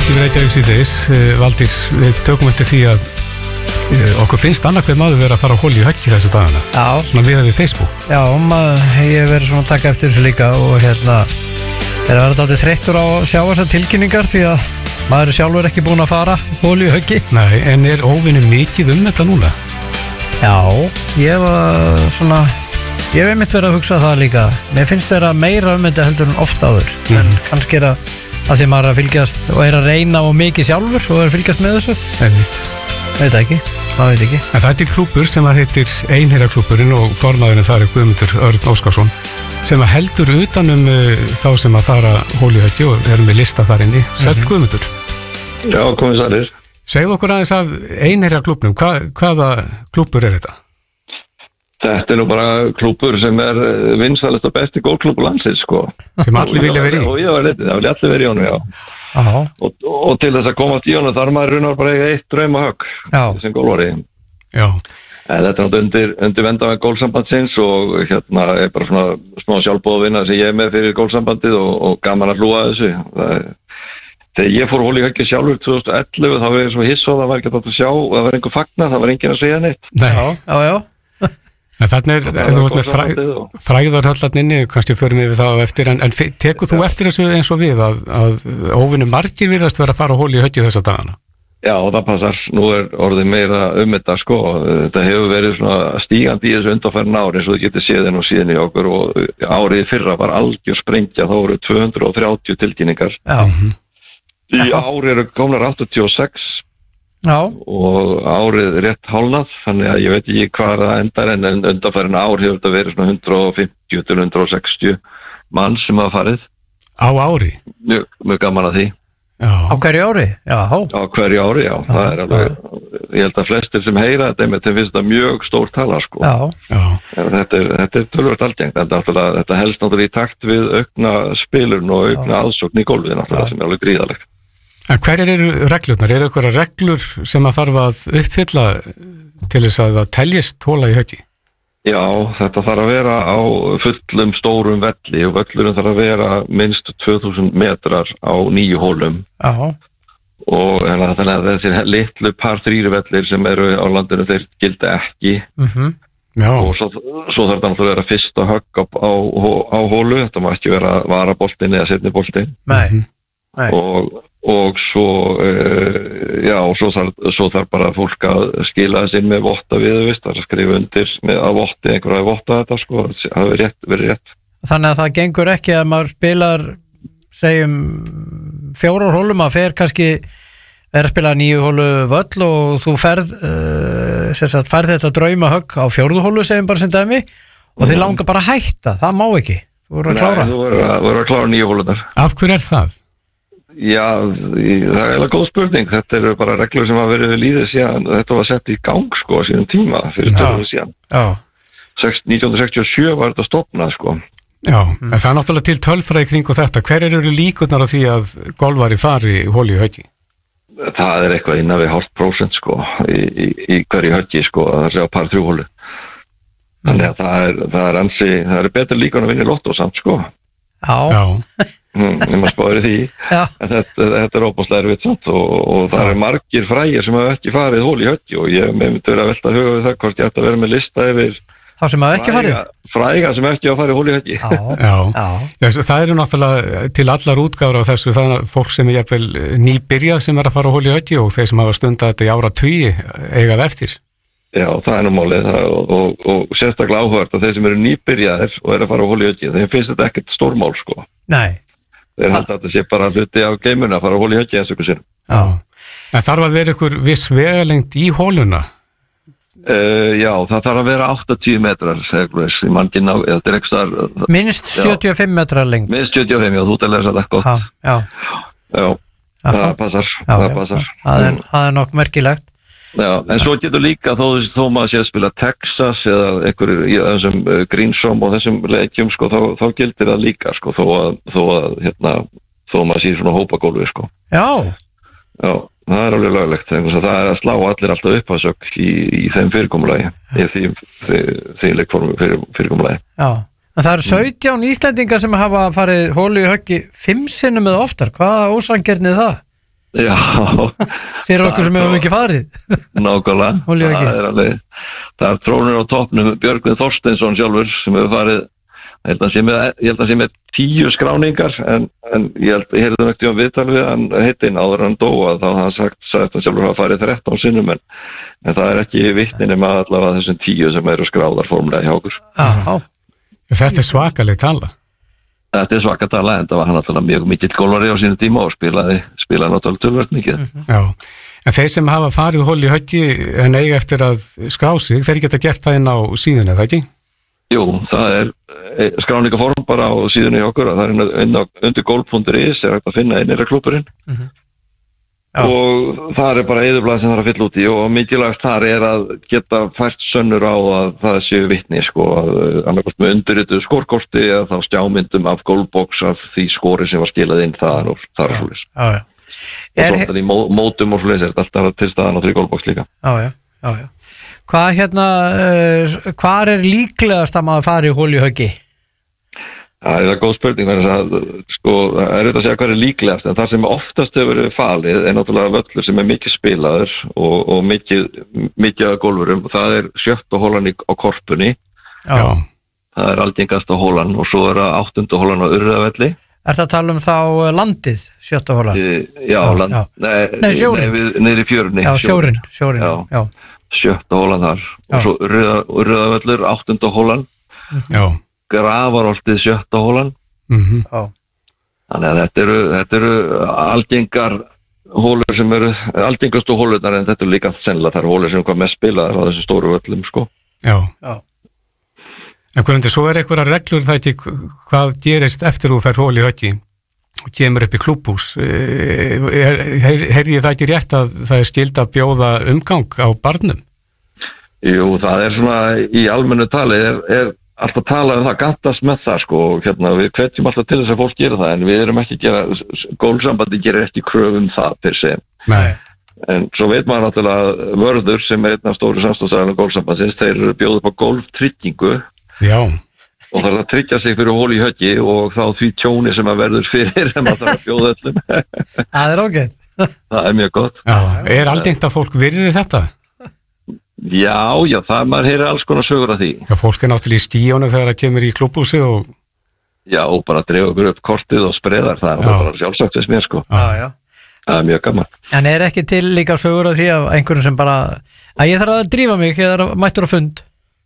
partí við Reykjavík síðdegis. Valdís, við tökum eftir því að okkur finnst annað hver maður vera að fara á holu í höggi þessi dagana. Já. Svona við Facebook. Já, ég hef verið svona að taka eftir þessu líka og er að vera dálítið þreyttur á að sjá þessar tilkynningar því að maður er sjálfur ekki búinn að fara holu í höggi. Nei, en er óvinni mikið þetta núna? Já, ég hef einmitt verið að hugsa það líka. Mér finnst vera meira þetta heldur en oft áður. En kannski er að því maður er að fylgjast og er að reyna og mikið sjálfur og er að fylgjast með þessu. Einmitt. Veit ekki. En það er klúbbur sem heitir Einherjaklúbburinn og formaðurinn þar er Guðmundur Örn Óskarsson sem heldur utanum þá sem að fara holu í höggi og erum með lista þar inni. Sæll Guðmundur. Já, komið sælir. Segðu okkur aðeins af Einherjaklúbbnum. Hvaða klúbbur er þetta? Þetta er nú bara klúbbur sem er vinsælast og besti gólklúbbur landsins, sko. Sem allir vilja vera í? Það vilja allir vera í honum, já. Og til þess að komast í honum þar maður runar bara eitt draumahögg sem gólvari. Já. En þetta er undir vendavæg gólsambandsins og hérna er bara svona smá sjálfbóðvinna sem ég er með fyrir gólsambandið og gaman að hlúa þessu. Þegar ég fór holu í höggi sjálfur 2011 þá var ég svo hiss og það var ekki að sjá og það var einhver fagna, það var enginn að segja neitt. Nei. Já. En þannig þú vart með frægðarhöllarninni, kannski förum við það eftir, en tekur þú eftir þessu eins og við að óvinni margir virðast vera að fara á holu í höggi þessa dagana? Já, það passar. Nú er orðið meira þetta, sko. Þetta hefur verið svona stígandi í þessu undanfærin ár eins og þú getur séð inn og síðan í okkur og árið fyrra var algjör sprengja, þá voru 230 tilkynningar. Já. Í ár eru komnar 86. Já. Og árið rétt hálnað, þannig að ég veit ekki hvað það endar en undanfærin ár hefur þetta verið svona 150 til 160 mann sem hafa farið. Á ári? Mjög gaman að því. Já. Á hverju ári? Já. Á hverju ári, já. Það er alveg, ég held að flestir sem heyra þetta, þeim finnst þetta mjög stór tala, sko. Já. Þetta er tölvöld algengt, en þetta helst náttúrulega í takt við aukna spilun og aukna aðsókn í gólfið náttúrulega sem er alveg gríðalegt. En hverjar eru reglurnar? Eru einhverjar reglur sem að þarf að uppfylla til þess að það teljist hola í höggi? Já, þetta þarf að vera á fullum stórum velli og völlurinn þarf að vera minnst 2000 metrar á 9 holum. Já. Og þannig að þessir litlu par 3 vellir sem eru á landinu þeir gilda ekki. Já. Og svo þarf það náttúrulega að vera fyrsta högg á holu, þetta má ekki vera varaboltinn eða seinni boltinn. Nei. Og svo svo þarf bara fólk að skila þessi með votta við, það er að skrifa undir með að votti, einhverja að votta þetta, sko, það hefur verið rétt. Þannig að það gengur ekki að maður spilar, segjum, 4 holum, að fer kannski að spila 9 holu völl og þú færð þetta draumahögg á 4. holu, segjum bara sem dæmi, og þið langar bara að hætta, það má ekki. Þú verður að klára. Nei, þú verður að klára 9 holunar. Af hverju er það? Já, það er eiginlega góð spurning. Þetta eru bara reglur sem hafa verið við líðið síðan. Þetta var sett í gang, sko, síðan tíma fyrir 2 árum síðan. Já. 1967 var þetta stofnað, sko. Já, en það er náttúrulega til tölfræði kring og þetta. Hverjar eru líkurnar á því að golfari fari holu í höggi? Það er eitthvað innan við 0,5%, sko, í hverju höggi, sko, það er að par 3 holu. Þannig að það er betur líkurnar að vinna í lottó samt, sko. Já. Maður spáir því. En þetta er óbúslega erfitt samt og það er margir frægir sem hafa ekki farið holu í höggi og ég myndi vera að velta huga við það hvort ég ætti að vera með lista yfir þá sem hafa ekki farið fræga sem ekki hafa farið holu í höggi. Já, það eru náttúrulega til allar útgáfur á þessu, það er fólk sem er jafnvel nýbyrjað sem er að fara holu í höggi og þeir sem hafa stundað þetta í áratugi eigað eftir. Já, það er nú málið og sérstaklega áhugavert að þeir sem eru nýbyrjaðir og eru að fara holu í höggi, þeim finnst þetta ekkert stórmál, sko. Nei. Þeir halda að þetta sé bara hluti á geimuna að fara holu í höggi eins og einhver sinni. Já. En þarf að vera einhver viss vegalengd í holuna? Já, það þarf að vera 80 metrar, í mannkinn á, eða direkstar. Minnst 75 metrar lengt. Minnst 75, já, þú til þess að það er gott. Já, það passar. Það er nokk merkilegt. Já, en svo getur líka þó maður sé að spila Texas eða einhverjum í þessum Greensom og þessum leikjum, sko, þá gildir það líka, sko, þó maður sé svona hópagólfi, sko. Já, það er alveg löglegt, það er að slá allir alltaf upp að sökk í þeim fyrirkomulagi, í því leikfyrirkomulagi. Já, en það eru 17 Íslendingar sem hafa farið holu í höggi 5 sinnum eða oftar, hvaða ósangirni er það? Já. Fyrir okkur sem hefum ekki farið. Nákvæmlega. Það er trónir á toppnum Björgvin Þorsteinsson sjálfur sem hefur farið, ég held að sé með 10 skráningar, en ég heyrði það ekki viðtal við hann heitinn áður hann dó að þá hann sagt að sjálfur hafa farið 13 sinnum, en það er ekki vitni nema allavega þessum 10 sem eru skráðar formulega hjá okkur. Þetta er svakaleg tala. Þetta er svaka tala, en það var hann alltaf mjög mikill golfari á sínu tíma og spilaði náttúrulega tölvöld mikið. Já, en þeir sem hafa farið hol í höggi en eiga eftir að skrá sig, þeir geta gert það inn á síðunni, er það ekki? Jú, það er skráningaform bara á síðunni hjá okkur, það er undir golf.is er hægt að finna innira klúburinn og það er bara eyðublað sem það er að fylla út í, og mikilvægt þar er að geta fært sönnur á að það séu vitni, annarkvæmt með undirrituðu skórkorti eða þá skjámyndum af golfbox af því skóri sem var skilað inn þar og þar og svoleiðis. Og þetta í mótum og svoleiðis er alltaf til staðan á því golfbox líka. Já. Hvar er líklegast að maður fari hol í höggi? Það er góð spurning, það er að segja hvað er líklegast, en það sem oftast hefur verið falið er náttúrulega völlur sem er mikið spilaður og mikið af golfurum, og það er 7. hólan á Korpunni. Já. Það er algengast á hólan, og svo er það 8. hólan á Urriðavelli. Er það að tala þá landið, 7. hólan? Já, Nei, sjórin. Niður í fjörunni. Já, sjórin. Já. 7. hólan þar, og svo Urriðavellur, 8. hólan. Já. Grafarholtið 7. hólan. Þannig að þetta eru algengar hólur sem eru algengastu hólurnar, en þetta eru líka sennilega þar hólur sem hvað mest spilaðar á þessu stóru völlum, Já. En hvernig, svo er einhverja reglur það ekki hvað gerist eftir þú fær hól í höggi og kemur upp í klúbbhús. Heyrði ég það ekki rétt að það er skylt að bjóða umgang á barnum? Jú, það er svona í almennu tali er alltaf tala það gantast með það, og við hvetjum alltaf til þess að fólk gera það, en við erum ekki að gera, golfsambandi gerir ekki kröfum það per se. Nei. En svo veit maður náttúrulega að Vörður sem er einn af stóru samstarfsaðilum golfsambandsins, þeir eru bjóðið upp á golftryggingu. Já. Og það er að tryggja sig fyrir hól í höggi og þá því tjóni sem að verður fyrir sem að það er að bjóða öllum. Það er ágætt. Það er mjög gott. Já, er algengt að fólk virði þetta? Já, það maður heyrir alls konar sögur af því. Já, fólk er náttúrulega í stíjónu þegar það kemur í klúbbhúsið og... Já, og bara drefa okkur upp kortið og spreðar, það er bara sjálfsagt þess mér, Já. Það er mjög gaman. En er ekki til líka sögur af því af einhverjum sem bara, að ég þarf að drífa mig þegar mættur á fund?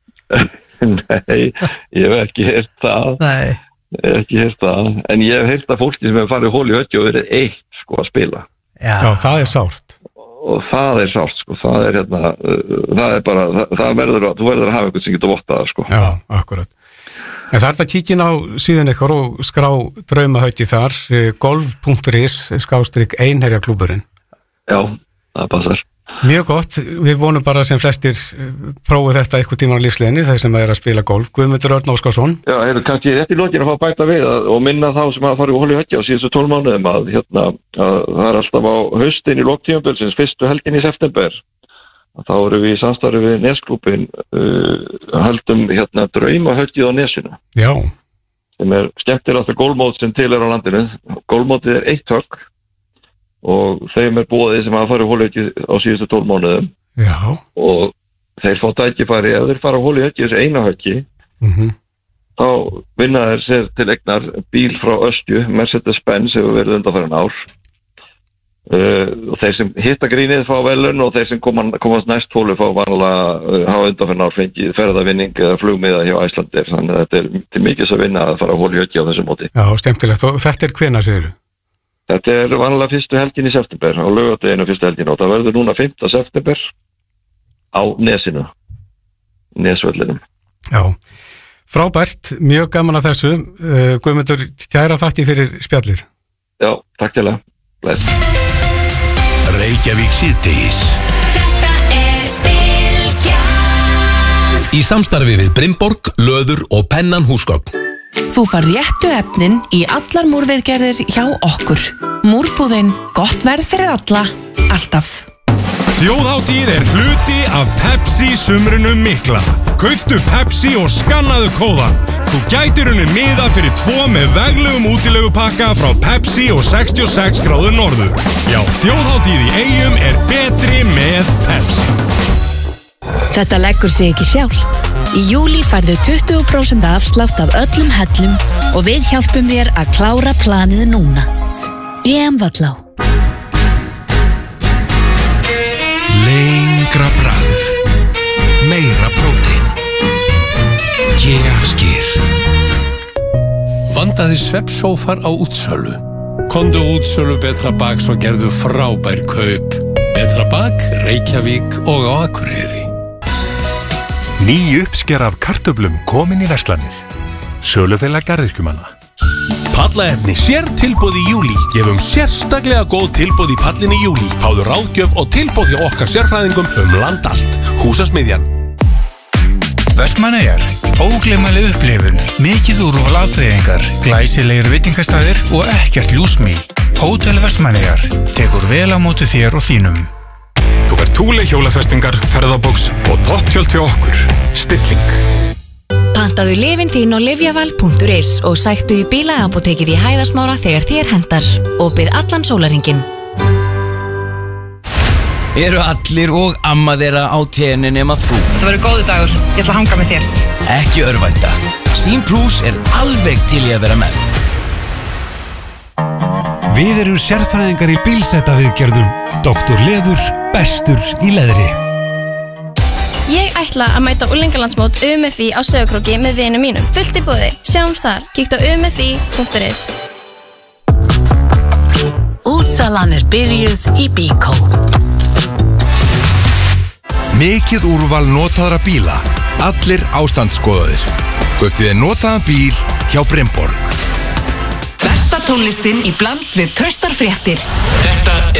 Nei, ég hef ekki heyrt það. Ég hef ekki heyrt það, en ég hef heyrt að fólki sem hefur farið hól í höggi og verið eitt, að spila. Já, það er sárt. Og það er sárt, það er það er bara, þú verður að hafa einhvern sem getur vottað, Já, akkurat. En það er að kíkja á síðan eitthvað og skrá draumahöggi þar, golf.is /einherjaklúburinn. Já, það passar. Mjög gott, við vonum bara sem flestir prófið þetta eitthvað tíma á lífsleginni, þeir sem er að spila golf. Guðmundur Örn Óskarsson. Já, kannski rétt í lokin að fá bæta við og minna þá sem að fara hól í höggi á síðustu 12 mánuðum að það er alltaf á haustin í loktímabilsins, fyrstu helgin í september. Þá erum við í samstarfi við Nesklúbbin, höldum draumahöggið á Nesinu. Já. Sem er skemmtilegasta golfmót sem til er á landinu. Golfmótið er 1 högg. Og þeim er boðið sem að fara hól í höggi á síðustu 12 mánuðum. Já. Og þeir fá tækifæri ef þeir fara hól í höggi þessu eina höggi. Þá vinna þeir sér til eignar bíl frá Östju, Mercedes-Benz hefur verið undanfarin ár. Og þeir sem hitta grínið fá velun og þeir sem komast næst hólu fá vanlega hafa undanfarin ár fengið ferðavinning eða flugmiða hjá Icelandair. Þannig að þetta er til mikils að vinna að fara hól í höggi á þessu móti. Já, skemmtilegt. Og þetta er hvenær, segirðu? Þetta er vanlega fyrstu helgin í september, á laugardeginu fyrstu helgin og það verður núna 5. september á Nesinu, Nesvellinum. Já, frábært, mjög gaman að þessu. Guðmundur, kæra þakki fyrir spjallið. Já, takk til það. Bless. Reykjavík síðdegis. Þetta Bylgjan. Í samstarfi við Brimborg, Löður og Pennan húsgögn. Þú fær réttu efnin í allar múrviðgerðir hjá okkur. Múrbúðin, gott verð fyrir alla, alltaf. Þjóðhátíð hluti af Pepsi sumrinu mikla. Kauftu Pepsi og skannaðu kóðan. Þú gætir unnið miða fyrir 2 með veglegum útilegupakka frá Pepsi og 66 gráður norður. Já, þjóðhátíð í Eyjum betri með Pepsi. Þetta leggur sig ekki sjálft. Í júlí færðu 20% afslátt af öllum hellum og við hjálpum þér að klára planið núna. DM Vallá. Lengra bragð, meira prótein. Skyr. Vandaði svefnsófar á útsölu. Komdu útsölu Betra Baks og gerðu frábær kaup. Betra Bak, Reykjavík og á Akureyri. Ný uppsker af kartöflum komin í verslanir. Sölufélag garðyrkjumanna. Pallaefni sértilboð í júlí. Gefum sérstaklega góð tilboð í pallin í júlí. Fáðu ráðgjöf og tilboð hjá okkar sérfræðingum land allt. Húsasmiðjan. Vestmannaeyjar, ógleymanleg upplifun, mikið úrval afþreyingar, glæsilegir veitingastæðir og ekkert ljúsmý. Hótel Vestmannaeyjar tekur vel á móti þér og þínum. Þú fær Thule hjólafestingar, ferðaboks og topptjöld hjá okkur. Stilling. Pantaðu lyfin þín á lyfjaval.is og sæktu í bílaapótekið í Hæðasmára þegar þér hentar. Opið allan sólarhringinn. Eru allir og amma þeirra á ténu nema þú? Það verður góðu dagur, ég ætla að hanga með þér. Ekki örvænta. Sín Plus alveg til í að vera með. Við erum sérfræðingar í bílsetaviðgerðum. Dr. Leður, bestur í leðri. Ég ætla að mæta unglingalandsmót UMFI á Sauðárkróki með vinum mínum. Fullt í boði. Sjáumst þar. Kíktu á umfi.is. Útsalan byrjuð í Bíkó. Mikið úrval notaðra bíla. Allir ástandsskoðaðir. Kauptu þér notaðan bíl hjá Brimborg. Besta tónlistin í bland við traustar fréttir. Þetta